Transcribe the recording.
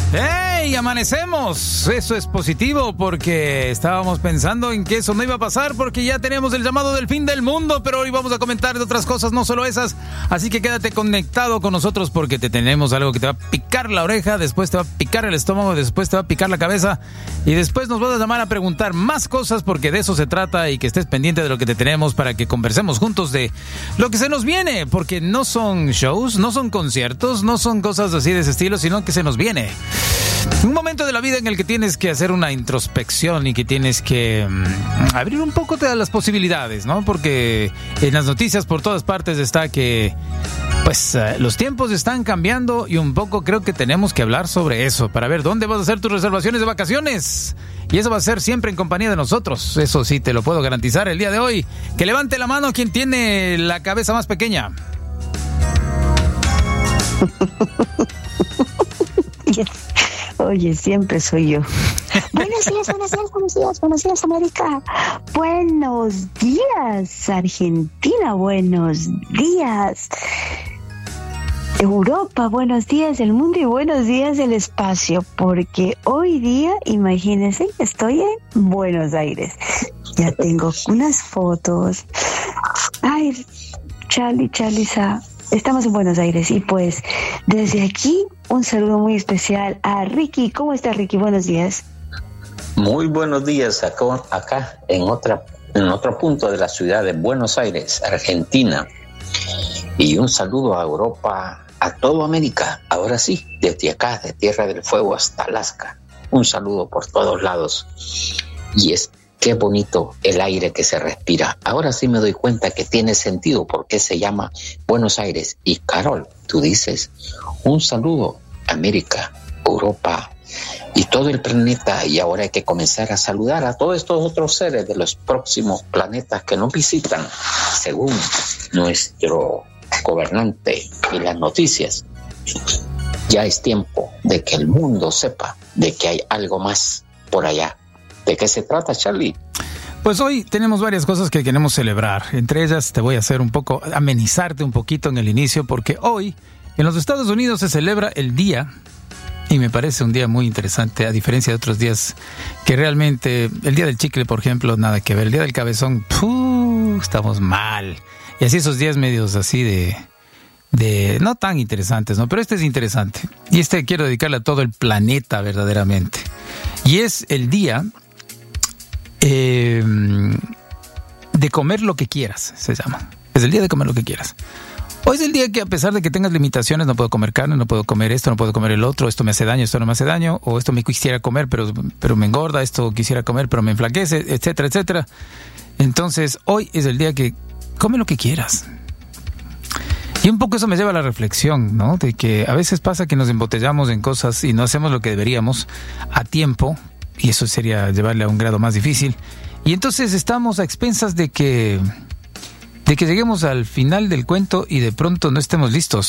¡Hey! Amanecemos. Eso es positivo porque estábamos pensando en que eso no iba a pasar porque ya tenemos el llamado del fin del mundo, pero hoy vamos a comentar de otras cosas, no solo esas. Así que quédate conectado con nosotros porque te tenemos algo que te va a picar la oreja, después te va a picar el estómago, después te va a picar la cabeza y después nos vas a llamar a preguntar más cosas porque de eso se trata y que estés pendiente de lo que te tenemos para que conversemos juntos de lo que se nos viene, porque no son shows, no son conciertos, no son cosas así de ese estilo, sino que se nos viene un momento de la vida en el que tienes que hacer una introspección y que tienes que abrir un poco de las posibilidades, ¿no? Porque en las noticias por todas partes está que pues los tiempos están cambiando y un poco creo que tenemos que hablar sobre eso para ver dónde vas a hacer tus reservaciones de vacaciones. Y eso va a ser siempre en compañía de nosotros. Eso sí, te lo puedo garantizar el día de hoy. Que levante la mano quien tiene la cabeza más pequeña. Oye, siempre soy yo. Buenos días, América. Buenos días, Argentina. Buenos días, Europa. Buenos días, el mundo. Y buenos días, el espacio. Porque hoy día, imagínense, estoy en Buenos Aires. Ya tengo unas fotos. Ay, Charlie, estamos en Buenos Aires y pues desde aquí un saludo muy especial a Ricky. ¿Cómo está, Ricky? Buenos días. Muy buenos días acá en otro punto de la ciudad de Buenos Aires, Argentina. Y un saludo a Europa, a toda América. Ahora sí, desde acá, de Tierra del Fuego hasta Alaska. Un saludo por todos lados. Y qué bonito el aire que se respira. Ahora sí me doy cuenta que tiene sentido por qué se llama Buenos Aires. Y Carol, tú dices, un saludo América, Europa y todo el planeta. Y ahora hay que comenzar a saludar a todos estos otros seres de los próximos planetas que nos visitan, según nuestro gobernante y las noticias. Ya es tiempo de que el mundo sepa de que hay algo más por allá. ¿De qué se trata, Charlie? Pues hoy tenemos varias cosas que queremos celebrar. Entre ellas te voy a hacer amenizarte un poquito en el inicio, porque hoy en los Estados Unidos se celebra el día, y me parece un día muy interesante, a diferencia de otros días que realmente, el día del chicle, por ejemplo, nada que ver. El día del cabezón, estamos mal. Y así esos días medios así de no tan interesantes, ¿no? Pero este es interesante. Y quiero dedicarle a todo el planeta verdaderamente. Y es el día de comer lo que quieras, se llama. Es el día de comer lo que quieras. Hoy es el día que, a pesar de que tengas limitaciones, no puedo comer carne, no puedo comer esto, no puedo comer el otro, esto me hace daño, esto no me hace daño, o esto me quisiera comer pero me engorda, esto quisiera comer pero me enflaquece, etcétera, etcétera. Entonces hoy es el día que come lo que quieras. Y un poco eso me lleva a la reflexión, ¿no? De que a veces pasa que nos embotellamos en cosas y no hacemos lo que deberíamos a tiempo, y eso sería llevarle a un grado más difícil. Y entonces estamos a expensas de que lleguemos al final del cuento y de pronto no estemos listos